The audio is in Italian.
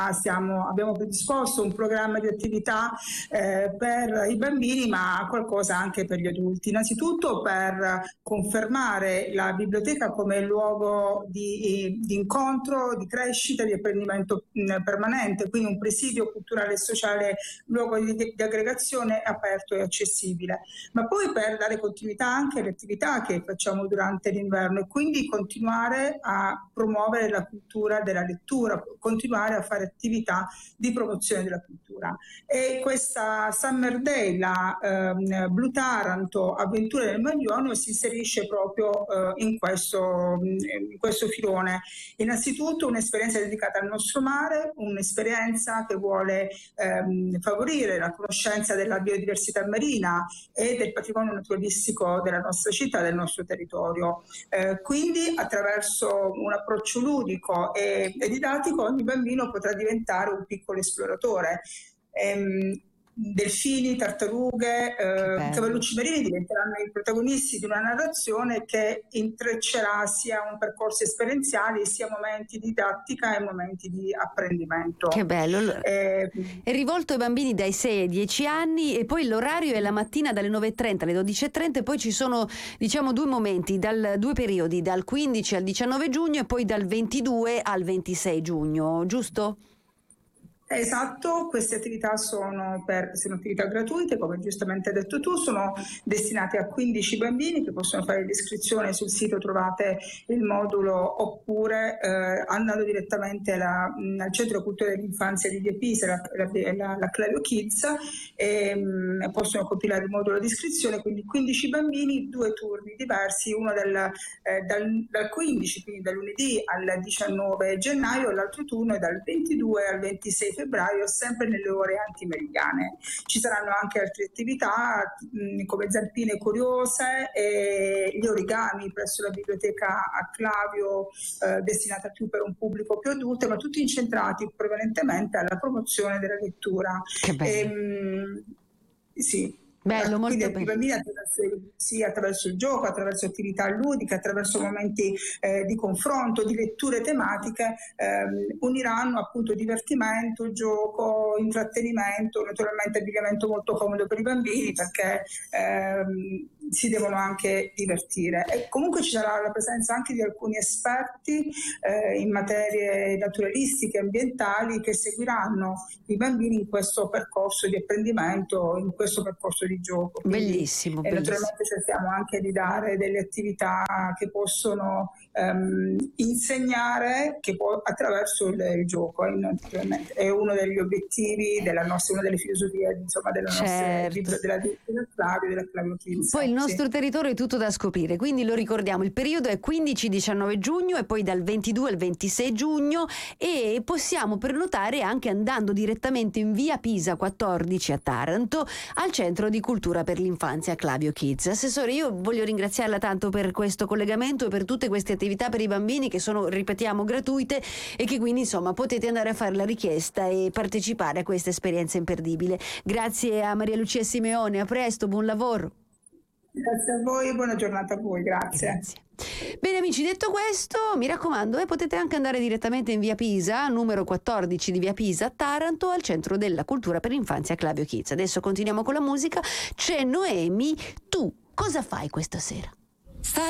abbiamo predisposto un programma di attività per i bambini, ma qualcosa anche per gli adulti. Innanzitutto per confermare la biblioteca come luogo di incontro, di crescita, di apprendimento permanente, quindi un presidio culturale e sociale, luogo di aggregazione aperto e accessibile, ma poi per dare continuità anche alle attività che facciamo durante l'inverno e quindi continuare a promuovere la cultura della lettura, continuare a fare attività di promozione della cultura. E questa Summer Day, la Blu Taranto Avventure del Magliono, si inserisce proprio in questo filone. Innanzitutto un'esperienza dedicata al nostro mare, un'esperienza che vuole favorire la conoscenza della biodiversità marina e del patrimonio naturalistico della nostra città, del nostro territorio. Quindi attraverso un approccio ludico e didattico ogni bambino potrà diventare un piccolo esploratore. Delfini, tartarughe, cavallucci marini diventeranno i protagonisti di una narrazione che intreccerà sia un percorso esperienziale sia momenti di didattica e momenti di apprendimento. Che bello! È rivolto ai bambini dai 6 ai 10 anni e poi l'orario è la mattina dalle 9:30 alle 12:30 e poi ci sono due momenti, due periodi, dal 15 al 19 giugno e poi dal 22 al 26 giugno, giusto? Esatto, queste attività sono attività gratuite, come giustamente hai detto tu, sono destinate a 15 bambini che possono fare l'iscrizione. Sul sito trovate il modulo, oppure andando direttamente al Centro Cultura dell'Infanzia di Via Pisa, la Clavio Kids, e possono compilare il modulo di iscrizione. Quindi 15 bambini, 2 turni diversi, uno dal 15, quindi da lunedì al 19 gennaio, e l'altro turno è dal 22 al 26 febbraio, sempre nelle ore antimeridiane. Ci saranno anche altre attività come zampine curiose e gli origami presso la biblioteca a Clavio, destinata più per un pubblico più adulto, ma tutti incentrati prevalentemente alla promozione della lettura. Che bello. Sì. Bello, molto quindi bello. I bambini attraverso il gioco, attraverso attività ludiche, attraverso momenti di confronto, di letture tematiche, uniranno appunto divertimento, gioco, intrattenimento, naturalmente abbigliamento molto comodo per i bambini, perché si devono anche divertire. E comunque ci sarà la presenza anche di alcuni esperti in materie naturalistiche e ambientali che seguiranno i bambini in questo percorso di apprendimento, in questo percorso di gioco. Quindi, bellissimo. naturalmente cerchiamo anche di dare delle attività che possono insegnare attraverso il gioco. Naturalmente è uno degli obiettivi della nostra, una delle filosofie, insomma, della nostra della Clavio Kids. Poi il nostro territorio è tutto da scoprire, quindi lo ricordiamo, il periodo è 15-19 giugno e poi dal 22 al 26 giugno, e possiamo prenotare anche andando direttamente in via Pisa 14 a Taranto al Centro di Cultura per l'Infanzia Clavio Kids. Assessore, io voglio ringraziarla tanto per questo collegamento e per tutte queste attività per i bambini che sono, ripetiamo, gratuite, e che quindi insomma potete andare a fare la richiesta e partecipare a questa esperienza imperdibile. Grazie a Maria Lucia Simeone, a presto, buon lavoro. Grazie a voi e buona giornata a voi, grazie. Bene amici, detto questo, mi raccomando, potete anche andare direttamente in via Pisa, numero 14 di via Pisa a Taranto, al Centro della Cultura per l'Infanzia Clavio Kids. Adesso continuiamo con la musica. C'è Noemi. Tu cosa fai questa sera?